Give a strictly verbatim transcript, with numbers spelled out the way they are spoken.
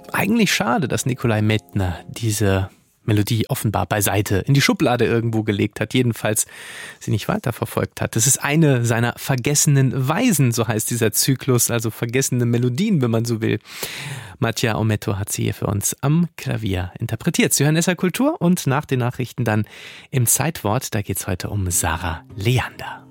Eigentlich schade, dass Nikolai Medtner diese Melodie offenbar beiseite in die Schublade irgendwo gelegt hat, jedenfalls sie nicht weiterverfolgt hat. Das ist eine seiner vergessenen Weisen, so heißt dieser Zyklus, also vergessene Melodien, wenn man so will. Mattia Ometto hat sie hier für uns am Klavier interpretiert. Sie hören S R Kultur und nach den Nachrichten dann im Zeitwort, da geht's heute um Sarah Leander.